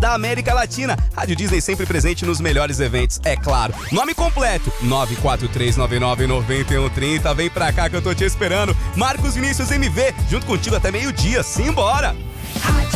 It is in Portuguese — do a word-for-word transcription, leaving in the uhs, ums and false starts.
da América Latina. Rádio Disney sempre presente nos melhores eventos, é claro. Nome completo, nove quatro três nove nove nove um três zero. Vem pra cá que eu tô te esperando. Marcos Vinícius M V, junto contigo até meio-dia. Simbora! Rádio